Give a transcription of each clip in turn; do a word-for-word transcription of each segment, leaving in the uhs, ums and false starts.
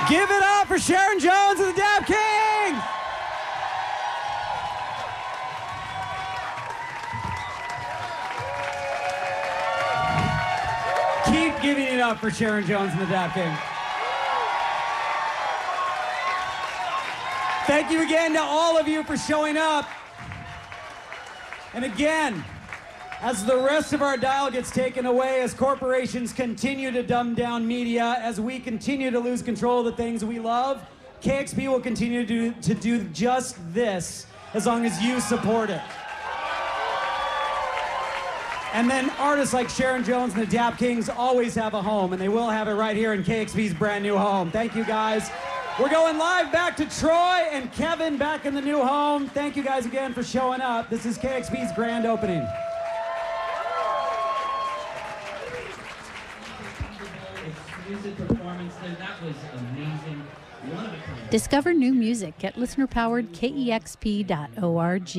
Give it up for Sharon Jones and the Dap Kings! Keep giving it up for Sharon Jones and the Dap Kings. Thank you again to all of you for showing up. And again, as the rest of our dial gets taken away, as corporations continue to dumb down media, as we continue to lose control of the things we love, K X P will continue to do, to do just this as long as you support it. And then artists like Sharon Jones and the Dap Kings always have a home, and they will have it right here in K X P's brand new home. Thank you, guys. We're going live back to Troy and Kevin back in the new home. Thank you guys again for showing up. This is K X P's grand opening. Performance there. That was amazing. One of a kind. Discover new music at listener powered K E X P dot org.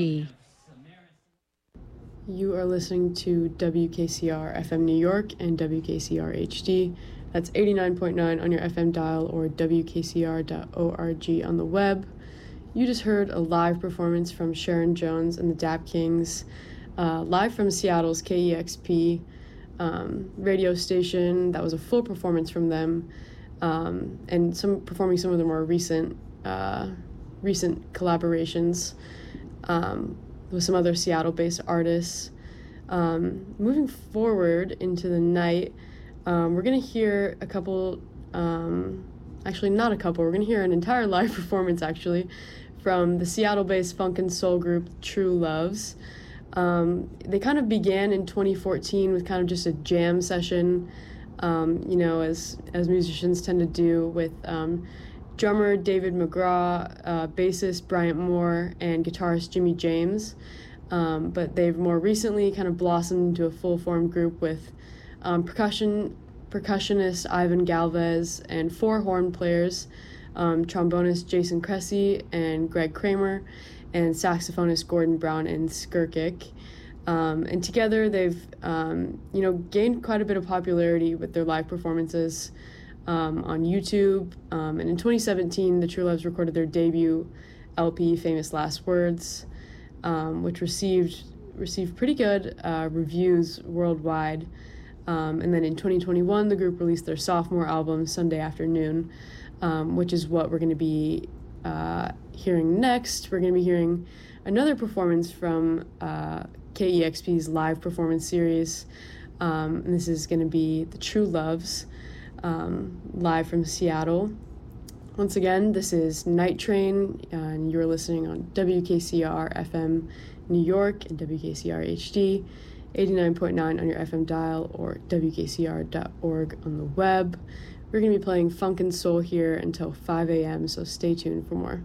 You are listening to W K C R F M New York and W K C R H D. That's eighty-nine point nine on your F M dial or W K C R dot org on the web. You just heard a live performance from Sharon Jones and the Dap Kings, uh, live from Seattle's K E X P um, radio station. That was a full performance from them, um, and some performing some of the more recent uh, recent collaborations um, with some other Seattle-based artists. Um, moving forward into the night, um, we're gonna hear a couple, um, actually not a couple, we're gonna hear an entire live performance actually from the Seattle-based funk and soul group True Loves. Um, they kind of began in twenty fourteen with kind of just a jam session, um, you know, as as musicians tend to do, with um, drummer David McGraw, uh, bassist Bryant Moore, and guitarist Jimmy James. Um, but they've more recently kind of blossomed into a full-form group with um, percussion percussionist Ivan Galvez and four horn players, um, trombonist Jason Cressy and Greg Kramer, and saxophonist Gordon Brown and Skirkick. Um, and together they've, um, you know, gained quite a bit of popularity with their live performances um, on YouTube. Um, and in twenty seventeen, the True Loves recorded their debut L P, Famous Last Words, um, which received received pretty good uh, reviews worldwide. Um, and then in twenty twenty-one, the group released their sophomore album, Sunday Afternoon, um, which is what we're going to be uh, hearing next. We're going to be hearing another performance from uh, K E X P's live performance series. Um, and this is going to be the True Loves, um, live from Seattle. Once again, this is Night Train, uh, and you're listening on W K C R F M New York and W K C R H D, eighty-nine point nine on your F M dial or W K C R dot org on the web. We're going to be playing funk and soul here until five a.m., so stay tuned for more.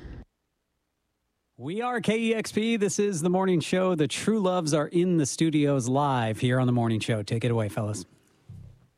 We are K E X P. This is The Morning Show. The True Loves are in the studios live here on The Morning Show. Take it away, fellas.